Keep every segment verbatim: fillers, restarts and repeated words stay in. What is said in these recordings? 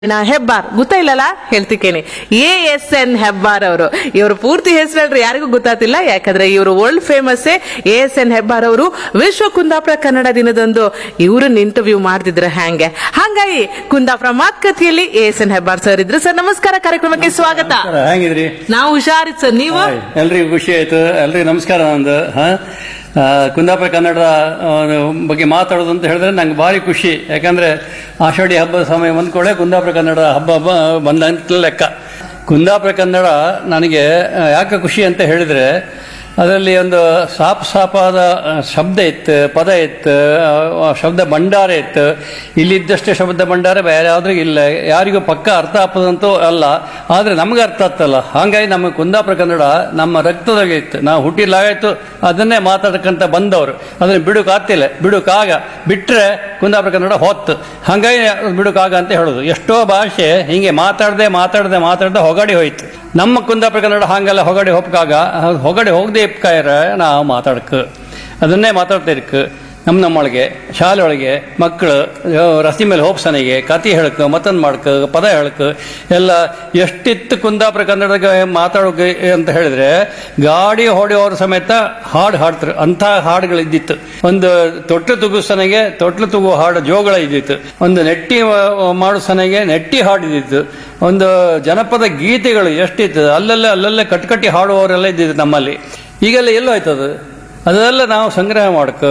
Hebbar ಗೊತ್ತಾಯಿಲ್ಲಲ್ಲ ಹೇಳ್ತಿಕೇನೆ. A S N Hebbar ಅವರು, ಇವರು ಪೂರ್ತಿ ಹೆಸರು ಯಾರಿಗೂ ಗೊತ್ತಾತಿಲ್ಲ, ಯಾಕಂದ್ರೆ ಇವರು world famous. A S N Hebbar ಅವರು ವಿಶ್ವ ಕುಂದಾಪುರ ಕನ್ನಡ ದಿನದಂದು ಇವ್ರನ್ನ ಇಂಟರ್ವ್ಯೂ ಮಾಡ್ತಿದ್ರೆ ಹ್ಯಾಂಗೆ, ಹಂಗಾಗಿ ಕುಂದಾಪುರ ಮಾತುಕತೆಯಲ್ಲಿ A S N Hebbar sir ಇದ್ರು. ಸರ್ ನಮಸ್ಕಾರ, ಕಾರ್ಯಕ್ರಮಕ್ಕೆ ಸ್ವಾಗತ. ಹೆಂಗಿದ್ರಿ? ನಾವು ಹುಷಾರಿತ್ ಸರ್, ನೀವು? ಎಲ್ರಿಗೂ ಖುಷಿ ಆಯ್ತು. ಎಲ್ರಿಗೂ ನಮಸ್ಕಾರ. ನಂದು ಹಾ ಕುಂದಾಪುರ ಕನ್ನಡದ ಬಗ್ಗೆ ಮಾತಾಡೋದು ಅಂತ ಹೇಳಿದ್ರೆ ನಂಗೆ ಭಾರಿ ಖುಷಿ. ಯಾಕಂದ್ರೆ ಆಷಾಢಿ ಹಬ್ಬದ ಸಮಯ ಬಂದ್ಕೊಳ್ಳೆ ಕುಂದಾಪುರ ಕನ್ನಡ ಹಬ್ಬ ಹಬ್ಬ ಬಂದಂತ ಲೆಕ್ಕ. ಕುಂದಾಪುರ ಕನ್ನಡ ನನಗೆ ಯಾಕೆ ಖುಷಿ ಅಂತ ಹೇಳಿದ್ರೆ ಅದರಲ್ಲಿ ಒಂದು ಸಾಪ್ ಸಾಪಾದ ಶಬ್ದ ಇತ್ತು, ಪದ ಇತ್ತು, ಶಬ್ದ ಭಂಡಾರ ಇತ್ತು. ಇಲ್ಲಿದ್ದಷ್ಟೇ ಶಬ್ದ ಭಂಡಾರ ಬೇರೆ ಯಾವ್ದ್ರಿಗೂ ಇಲ್ಲ. ಯಾರಿಗೂ ಪಕ್ಕ ಅರ್ಥ ಆಗ್ತದಂತೂ ಅಲ್ಲ, ಆದರೆ ನಮ್ಗೆ ಅರ್ಥ ಆಗ್ತಲ್ಲ. ಹಾಗಾಗಿ ನಮ್ಮ ಕುಂದಾಪುರ ಕನ್ನಡ ನಮ್ಮ ರಕ್ತದಾಗ ಇತ್ತು. ನಾವು ಹುಟ್ಟಿಲಾಗಾಯ್ತು ಅದನ್ನೇ ಮಾತಾಡಕ್ಕಂತ ಬಂದವರು. ಅದನ್ನ ಬಿಡುಕಾಗ್ತಿಲ್ಲ, ಬಿಡುಕಾಗ ಬಿಟ್ರೆ ಕುಂದಾಪುರ ಕನ್ನಡ ಹೊತ್ತು. ಹಾಗಾಗಿ ಬಿಡುಕಾಗ ಅಂತ ಹೇಳೋದು. ಎಷ್ಟೋ ಭಾಷೆ ಹಿಂಗೆ ಮಾತಾಡದೆ ಮಾತಾಡದೆ ಮಾತಾಡದೆ ಹೊಗಡಿ ಹೋಯ್ತು. ನಮ್ಮ ಕುಂದಾಪುರ ಕನ್ನಡ ಹಾಗೆಲ್ಲ ಹೊಗಡಿ ಹೋಗ್ಕಾಗ ಹೊಗಡಿ ಹೋಗದೆ ಇಪ್ಕಾಯ್ರ ನಾವು ಮಾತಾಡಕ್ಕೆ ಅದನ್ನೇ ಮಾತಾಡ್ತಾ ಇರ್ಕ. ನಮ್ಮ ನಮ್ಮೊಳಗೆ ಶಾಲೆ ಒಳಗೆ ಮಕ್ಕಳು ರಸ್ತೆ ಮೇಲೆ ಹೋಗ್ಸನಿಗೆ ಕತೆ ಹೇಳಕ್, ಮತ್ತೊಂದು ಮಾಡ್ಕ, ಪದ ಹೇಳಕ್ ಎಲ್ಲ ಎಷ್ಟಿತ್ತು ಕುಂದಾಪುರ ಕನ್ನಡಕ್ಕೆ ಮಾತಾಡೋಕೆ ಅಂತ ಹೇಳಿದ್ರೆ ಗಾಡಿ ಹೊಡೆಯೋರ ಸಮೇತ ಹಾಡು ಹಾಡ್ತಾರೆ. ಅಂಥ ಹಾಡುಗಳಿದ್ದಿತ್ತು. ಒಂದು ತೊಟ್ಲು ತುಗುಸನೆಗೆ ತೊಟ್ಲು ತುಗು ಹಾಡು ಜೋಗಳ ಇದ್ದಿತ್ತು. ಒಂದು ನೆಟ್ಟಿ ಮಾಡೋ ಸನೆಗೆ ನೆಟ್ಟಿ ಹಾಡಿದ್ದಿತ್ತು. ಒಂದು ಜನಪದ ಗೀತೆಗಳು ಎಷ್ಟಿತ್ತು. ಅಲ್ಲಲ್ಲೇ ಅಲ್ಲಲ್ಲೇ ಕಟ್ಕಟ್ಟಿ ಹಾಡುವವರೆಲ್ಲ ಇದ್ದಿತ್ತು ನಮ್ಮಲ್ಲಿ. ಈಗೆಲ್ಲ ಎಲ್ಲೋ ಆಯ್ತದು. ಅದೆಲ್ಲ ನಾವು ಸಂಗ್ರಹ ಮಾಡಕ,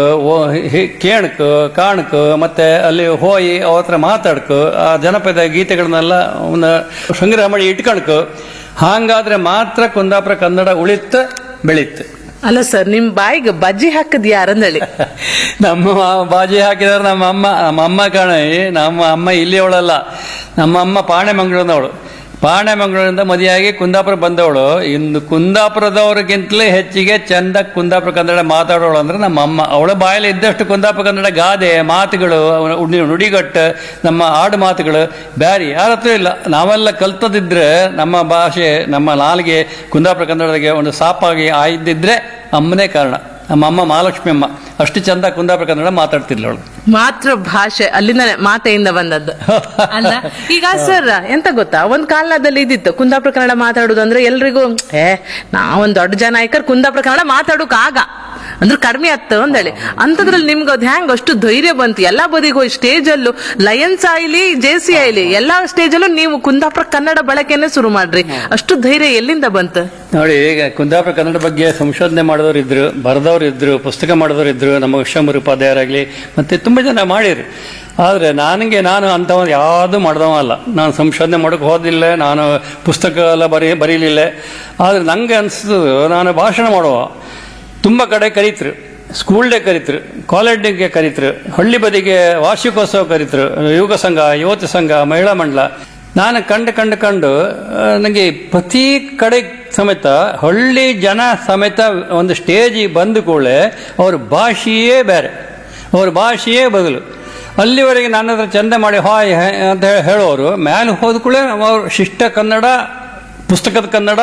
ಕೇಣಕ, ಕಾಣಕ, ಮತ್ತೆ ಅಲ್ಲಿ ಹೋಗಿ ಅವ್ರ ಹತ್ರ ಮಾತಾಡ್ಕ, ಆ ಜನಪದ ಗೀತೆಗಳನ್ನೆಲ್ಲ ಒಂದು ಸಂಗ್ರಹ ಮಾಡಿ ಇಟ್ಕಣಕ. ಹಾಗಾದ್ರೆ ಮಾತ್ರ ಕುಂದಾಪುರ ಕನ್ನಡ ಉಳಿತ ಬೆಳೀತು. ಅಲ್ಲ ಸರ್, ನಿಮ್ ಬಾಯಿಗೆ ಬಜ್ಜಿ ಹಾಕದ್ ಯಾರಂದಳಿ? ನಮ್ಮ ಬಾಜಿ ಹಾಕಿದಾರೆ ನಮ್ಮ ಅಮ್ಮ. ನಮ್ಮ ಅಮ್ಮ ಕಾಣ, ನಮ್ಮ ಅಮ್ಮ ಇಲ್ಲಿ ಅವಳಲ್ಲ, ನಮ್ಮ ಅಮ್ಮ ಪಾಣೆ ಮಂಗಳೂರಿನವಳು. ಪಾಣೆ ಮಂಗಳೂರಿಂದ ಮದುವೆಯಾಗಿ ಕುಂದಾಪುರ ಬಂದವಳು. ಇನ್ನು ಕುಂದಾಪುರದವ್ರಿಗಿಂತಲೇ ಹೆಚ್ಚಿಗೆ ಚಂದ ಕುಂದಾಪುರ ಕನ್ನಡ ಮಾತಾಡೋಳು ಅಂದ್ರೆ ನಮ್ಮ ಅಮ್ಮ. ಅವಳ ಬಾಯಲ್ಲಿ ಇದ್ದಷ್ಟು ಕುಂದಾಪುರ ಕನ್ನಡ ಗಾದೆ ಮಾತುಗಳು, ನುಡಿಗಟ್ಟು, ನಮ್ಮ ಆಡು ಮಾತುಗಳು ಬ್ಯಾರಿ ಯಾರ ಹತ್ರ ಇಲ್ಲ. ನಾವೆಲ್ಲ ಕಲ್ತದಿದ್ರೆ ನಮ್ಮ ಭಾಷೆ, ನಮ್ಮ ನಾಲ್ಗೆ ಕುಂದಾಪುರ ಕನ್ನಡಕ್ಕೆ ಒಂದು ಸಾಪಾಗಿ ಆಯ್ದಿದ್ರೆ ಅಮ್ಮನೇ ಕಾರಣ. ನಮ್ಮ ಅಮ್ಮ ಮಹಾಲಕ್ಷ್ಮಿ ಅಮ್ಮ ಅಷ್ಟು ಚಂದ ಕುಂದಾಪುರ ಕನ್ನಡ ಮಾತಾಡ್ತಿರ್ಲವಳು. ಮಾತೃ ಭಾಷೆ ಅಲ್ಲಿಂದ ಮಾತೆಯಿಂದ ಬಂದದ್ದು ಅಲ್ಲ. ಈಗ ಸರ್ ಎಂತ ಗೊತ್ತಾ, ಒಂದ್ ಕಾಲದಲ್ಲಿ ಇದ್ದಿತ್ತು ಕುಂದಾಪುರ ಕನ್ನಡ ಮಾತಾಡುದು ಅಂದ್ರೆ ಎಲ್ರಿಗೂ ಏ ನಾವೊಂದ್ ದೊಡ್ಡ ಜನ ಆಯ್ಕರ್ ಕುಂದಾಪುರ ಕನ್ನಡ ಮಾತಾಡೋಕ್ ಆಗ ಅಂದ್ರೆ ಕಡಿಮೆ ಆತ್ತ ಅಂದೇಳಿ. ಅಂತದ್ರಲ್ಲಿ ನಿಮ್ಗೆ ಅದ್ ಹ್ಯಾಂಗ್ ಅಷ್ಟು ಧೈರ್ಯ ಬಂತು? ಎಲ್ಲಾ ಬದಿಗೂ ಸ್ಟೇಜ್ ಅಲ್ಲೂ ಲಯನ್ಸ್ ಆಯ್ಲಿ ಜೆ ಸಿ ಆಯ್ಲಿ ಎಲ್ಲಾ ಸ್ಟೇಜ್ ಅಲ್ಲೂ ನೀವು ಕುಂದಾಪುರ ಕನ್ನಡ ಬಳಕೆನೆ ಶುರು ಮಾಡ್ರಿ. ಅಷ್ಟು ಧೈರ್ಯ ಎಲ್ಲಿಂದ ಬಂತು? ನೋಡಿ, ಈಗ ಕುಂದಾಪುರ ಕನ್ನಡ ಬಗ್ಗೆ ಸಂಶೋಧನೆ ಮಾಡಿದವರು ಇದ್ರು, ಬರೆದವರು ಇದ್ರು, ಪುಸ್ತಕ ಮಾಡಿದವರು ಇದ್ರು. ನಮ್ಮ ವಿಶ್ವಂಬರ ಉಪಾಧ್ಯಾಯರಾಗ್ಲಿ ಮತ್ತೆ ತುಂಬಾ ಜನ ಮಾಡಿರು. ಆದ್ರೆ ನನಗೆ ನಾನು ಅಂತ ಯಾವುದು ಮಾಡ್ದವ ಅಲ್ಲ. ನಾನು ಸಂಶೋಧನೆ ಮಾಡೋಕೆ ಹೋದಿಲ್ಲ, ನಾನು ಪುಸ್ತಕ ಎಲ್ಲ ಬರೀ ಬರೀಲಿಲ್ಲ. ಆದ್ರೆ ನಂಗೆ ಅನ್ಸ್ತದ, ನಾನು ಭಾಷಣ ಮಾಡುವ ತುಂಬ ಕಡೆ ಕರೀತರು. ಸ್ಕೂಲ್ ಡೇ ಕರೀತರು, ಕಾಲೇಜ್ ಡೇಗೆ ಕರೀತರು, ಹಳ್ಳಿ ಬದಿಗೆ ವಾರ್ಷಿಕೋತ್ಸವ ಕರೀತರು, ಯುವಕ ಸಂಘ, ಯುವತಿ ಸಂಘ, ಮಹಿಳಾ ಮಂಡಲ. ನಾನು ಕಂಡು ಕಂಡು ಕಂಡು ನನಗೆ ಪ್ರತಿ ಕಡೆ ಸಮೇತ ಹಳ್ಳಿ ಜನ ಸಮೇತ ಒಂದು ಸ್ಟೇಜಿಗೆ ಬಂದ ಕೂಡಲೇ ಅವ್ರ ಭಾಷೆಯೇ ಬೇರೆ, ಅವ್ರ ಭಾಷೆಯೇ ಬದಲು. ಅಲ್ಲಿವರೆಗೆ ನನ್ನ ಹತ್ರ ಚಂದ ಮಾಡಿ ಹಾಯ್ ಅಂತ ಹೇಳೋರು ಮೇಲೆ ಹೋದ ಕೂಡಲೇ ಅವ್ರು ಶಿಷ್ಟ ಕನ್ನಡ, ಪುಸ್ತಕದ ಕನ್ನಡ,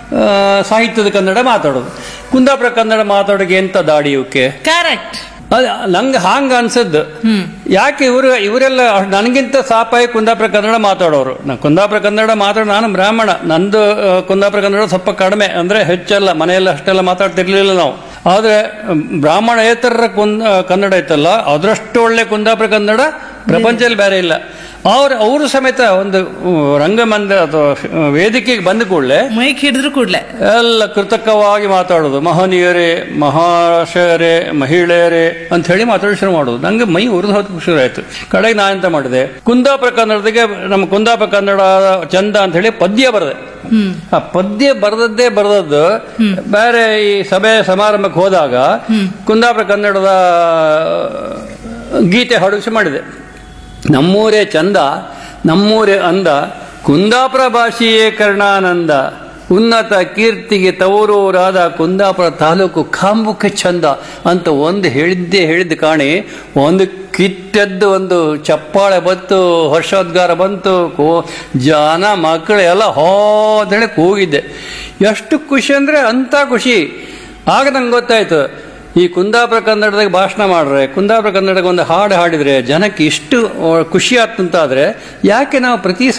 ಸಾಹಿತ್ಯದ ಕನ್ನಡ ಮಾತಾಡೋದು. ಕುಂದಾಪುರ ಕನ್ನಡ ಮಾತಾಡೋಕೆ ಎಂತ ದಾಡಿ ಇವಕ್ಕೆ? ಕರೆಕ್ಟ್. ಅದ್ ನಂಗೆ ಹಾಂಗ ಅನ್ಸದ್ದು. ಯಾಕೆ ಇವರು ಇವರೆಲ್ಲ ನನಗಿಂತ ಸಾಪಾಯಿ ಕುಂದಾಪುರ ಕನ್ನಡ ಮಾತಾಡೋರು. ನಾ ಕುಂದಾಪುರ ಕನ್ನಡ ಮಾತಾಡೋ, ನಾನು ಬ್ರಾಹ್ಮಣ, ನಂದು ಕುಂದಾಪುರ ಕನ್ನಡ ಸ್ವಲ್ಪ ಕಡಿಮೆ, ಅಂದ್ರೆ ಹೆಚ್ಚಲ್ಲ, ಮನೆಯಲ್ಲ ಅಷ್ಟೆಲ್ಲ ಮಾತಾಡ್ತಿರ್ಲಿಲ್ಲ ನಾವು. ಆದ್ರೆ ಬ್ರಾಹ್ಮಣೇತರ ಕುಂದ ಕನ್ನಡ ಇತ್ತಲ್ಲ, ಅದರಷ್ಟು ಒಳ್ಳೆ ಕುಂದಾಪುರ ಕನ್ನಡ ಪ್ರಪಂಚದಲ್ಲಿ ಬೇರೆ ಇಲ್ಲ. ಅವ್ರ ಅವರು ಸಮೇತ ಒಂದು ರಂಗಮಂದಿರ ಅಥವಾ ವೇದಿಕೆಗೆ ಬಂದ ಕೂಡಲೇ ಮೈಕ್ ಹಿಡಿದ್ರು ಕೂಡಲೇ ಎಲ್ಲ ಕೃತಕವಾಗಿ ಮಾತಾಡೋದು. ಮಹನೀಯರೇ, ಮಹಾಶಯರೇ, ಮಹಿಳೆಯರೇ ಅಂತ ಹೇಳಿ ಮಾತಾಡಿ ಶುರು ಮಾಡೋದು. ನಂಗೆ ಮೈ ಉರಿದು ಹೋದ ಶುರು ಆಯ್ತು. ಕಡೆಗೆ ನಾ ಎಂತ ಮಾಡಿದೆ, ಕುಂದಾಪುರ ಕನ್ನಡದಿಗೆ ನಮ್ಮ ಕುಂದಾಪುರ ಕನ್ನಡ ಚಂದ ಅಂತ ಹೇಳಿ ಪದ್ಯ ಬರದೆ. ಆ ಪದ್ಯ ಬರೆದದ್ದೇ ಬರೆದದ್ದು ಬೇರೆ ಈ ಸಭೆ ಸಮಾರಂಭಕ್ಕೆ ಹೋದಾಗ ಕುಂದಾಪುರ ಕನ್ನಡದ ಗೀತೆ ಹಾಡುಸಿ ಮಾಡಿದೆ. ನಮ್ಮೂರೇ ಚಂದ, ನಮ್ಮೂರೇ ಅಂದ, ಕುಂದಾಪುರ ಭಾಷೆಯೇ ಕರ್ಣಾನಂದ, ಉನ್ನತ ಕೀರ್ತಿಗೆ ತವರೂರಾದ ಕುಂದಾಪುರ ತಾಲೂಕು ಕಾಂಬುಕ್ಕೆ ಚಂದ ಅಂತ ಒಂದು ಹೇಳಿದ್ದೇ ಹೇಳಿದ್ದು ಕಾಣಿ. ಒಂದು ಕಿಟ್ಟದ್ದು ಒಂದು ಚಪ್ಪಾಳೆ ಬಂತು, ಹರ್ಷೋದ್ಗಾರ ಬಂತು, ಕೋ ಜನ ಮಕ್ಕಳು ಎಲ್ಲ ಹೋ ಅಂತೇಳಿ ಕೂಗಿದ್ದೆ. ಎಷ್ಟು ಖುಷಿ ಅಂದ್ರೆ ಅಂತ ಖುಷಿ. ಆಗ ನಂಗೆ ಗೊತ್ತಾಯ್ತು, ಈ ಕುಂದಾಪುರ ಕನ್ನಡದಾಗ ಭಾಷಣ ಮಾಡ್ರೆ, ಕುಂದಾಪುರ ಕನ್ನಡಕ್ಕೆ ಒಂದು ಹಾಡು ಹಾಡಿದ್ರೆ ಜನಕ್ಕೆ ಇಷ್ಟು ಖುಷಿ ಆಗ್ತಂತಾದ್ರೆ ಯಾಕೆ ನಾವು ಪ್ರತಿ